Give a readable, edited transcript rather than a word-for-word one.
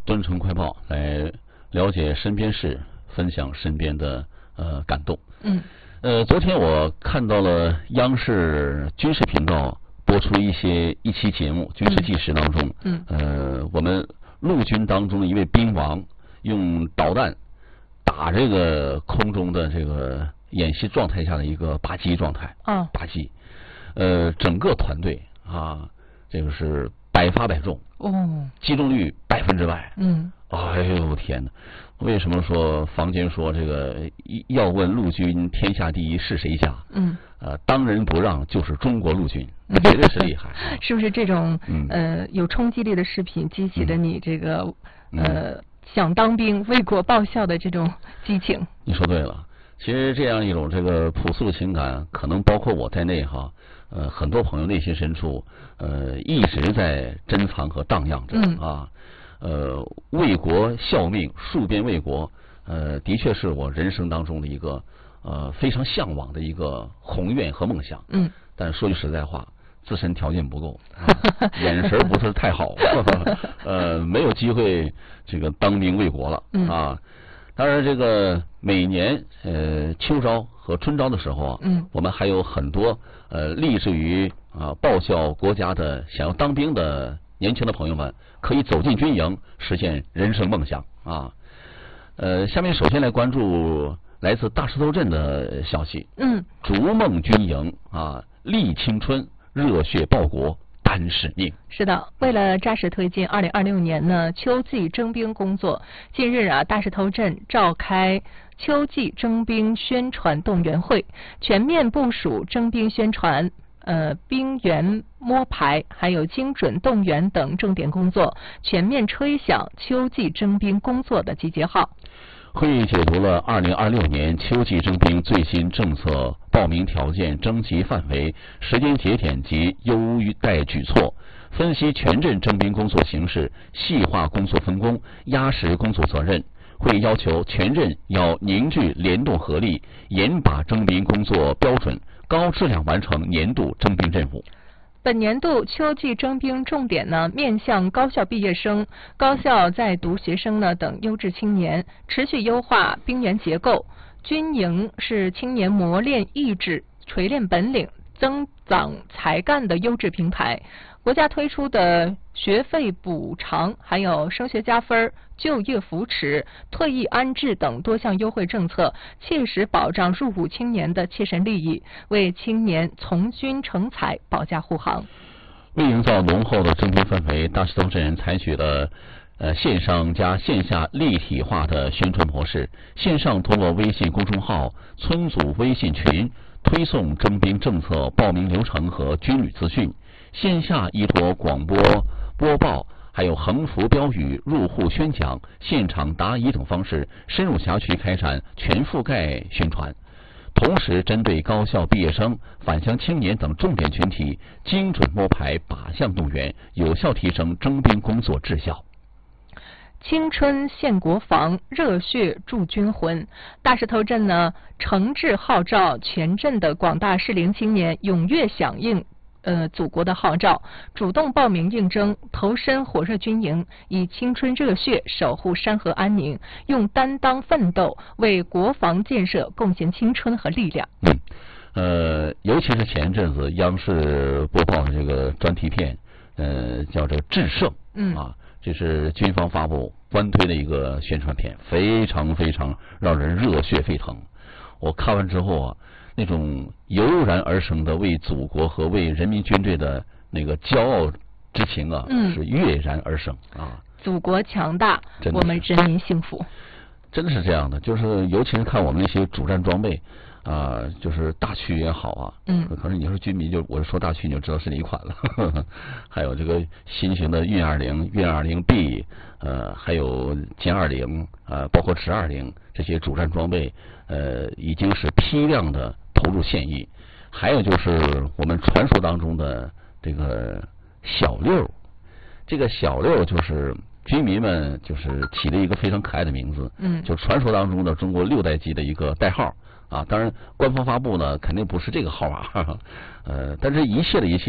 敦城快报来了解身边事，分享身边的感动。昨天我看到了央视军事频道播出一期节目《军事纪实》当中，我们陆军当中的一位兵王用导弹打这个空中的这个演习状态下的一个靶击状态，靶击，整个团队啊，这个是百发百中，击中率100%。哎呦天哪！为什么说坊间说这个要问陆军天下第一是谁家？当仁不让就是中国陆军，绝对是厉害。 是不是这种有冲击力的视频激起了你这个想当兵为国报效的这种激情？ 你说对了。其实这样一种这个朴素的情感，可能包括我在内哈，很多朋友内心深处一直在珍藏和荡漾着啊。为国效命，戍边为国，的确是我人生当中的一个非常向往的一个宏愿和梦想。但说句实在话，自身条件不够，眼神不是太好，没有机会这个当兵为国了啊。当然，这个每年秋招和春招的时候我们还有很多立志于报效国家的想要当兵的年轻的朋友们，可以走进军营，实现人生梦想啊。下面首先来关注来自大石头镇的消息。逐梦军营啊，立青春，热血报国，担使命。 是的，为了扎实推进2026年呢秋季征兵工作，近日大石头镇召开秋季征兵宣传动员会，全面部署征兵宣传、兵员摸排，还有精准动员等重点工作，全面吹响秋季征兵工作的集结号。 会议解读了2026年秋季征兵最新政策、报名条件、征集范围、时间节点及优待举措，分析全镇征兵工作形势，细化工作分工，压实工作责任。会议要求全镇要凝聚联动合力，严把征兵工作标准，高质量完成年度征兵任务。 本年度秋季征兵重点呢，面向高校毕业生、高校在读学生呢等优质青年，持续优化兵员结构。军营是青年磨练意志、锤炼本领、增长才干的优质平台。国家推出的学费补偿、还有升学加分、就业扶持、退役安置等多项优惠政策，切实保障入伍青年的切身利益，为青年从军成才保驾护航。 为营造浓厚的征兵氛围，大石头镇采取了线上加线下立体化的宣传模式。线上通过微信公众号、村组微信群推送征兵政策、报名流程和军旅资讯；线下依托广播播报，还有横幅标语、入户宣讲、现场答疑等方式，深入辖区开展全覆盖宣传。同时，针对高校毕业生、返乡青年等重点群体，精准摸排靶向动员，有效提升征兵工作质效。 青春献国防，热血铸军魂。大石头镇呢，诚挚号召全镇的广大适龄青年踊跃响应祖国的号召，主动报名应征，投身火热军营，以青春热血守护山河安宁，用担当奋斗为国防建设贡献青春和力量。 尤其是前一阵子央视播报的这个专题片，叫这制胜，这是军方发布官推的一个宣传片，非常非常让人热血沸腾。我看完之后那种油然而生的为祖国和为人民军队的那个骄傲之情是跃然而生祖国强大，我们人民幸福。 真的是这样的，就是尤其是看我们那些主战装备就是大驱也好可是你说军迷我说大驱你就知道是哪一款了还有这个新型的运20、运20B，还有歼20，包括直20这些主战装备，已经是批量的投入现役。还有就是我们传说当中的这个小六，这个小六就是军迷们就是起了一个非常可爱的名字，就传说当中的中国6代机的一个代号当然官方发布呢肯定不是这个号码但是一切的一切